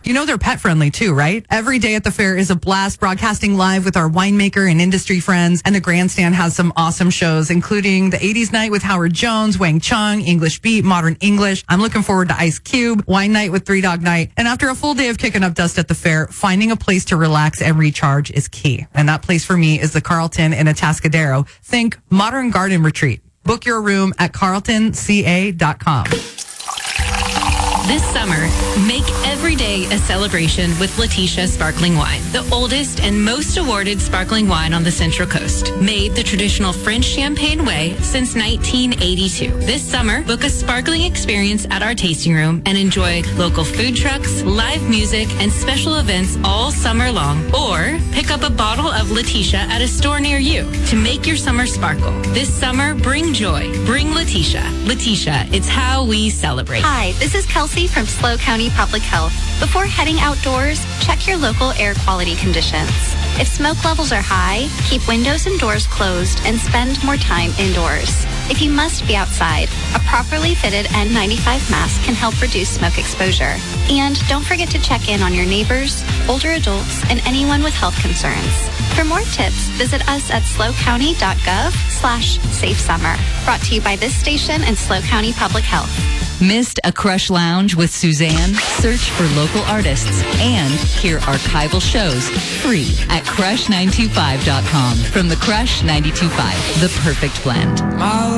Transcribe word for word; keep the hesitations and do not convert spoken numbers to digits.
You know they're pet friendly too, right? Every day at the fair is a blast, broadcasting live with our winemaker and industry friends. And the grandstand has some awesome shows, including the eighties night with Howard Jones, Wang Chung, English Beat, Modern English. I'm looking forward to Ice Cube, Wine Night with Three Dog Night. And after a full day of kicking up dust at the fair, finding a place to relax and recharge is key. And that place for me is the Carlton in Atascadero. Think Modern Garden Retreat. Book your room at carlton c a dot com. This summer, make every day a celebration with Letitia Sparkling Wine, the oldest and most awarded sparkling wine on the Central Coast. Made the traditional French champagne way since nineteen eighty-two. This summer, book a sparkling experience at our tasting room and enjoy local food trucks, live music, and special events all summer long. Or pick up a bottle of Letitia at a store near you to make your summer sparkle. This summer, bring joy. Bring Letitia. Letitia, it's how we celebrate. Hi, this is Kelsey from SLO County Public Health. Before heading outdoors, check your local air quality conditions. If smoke levels are high, keep windows and doors closed and spend more time indoors. If you must be outside, a properly fitted N ninety-five mask can help reduce smoke exposure. And don't forget to check in on your neighbors, older adults, and anyone with health concerns. For more tips, visit us at slocounty.gov slash safe summer. Brought to you by this station and SLO County Public Health. Missed a Crush Lounge with Suzanne? Search for local artists and hear archival shows free at crush nine two five dot com. From the Crush ninety-two point five, the perfect blend.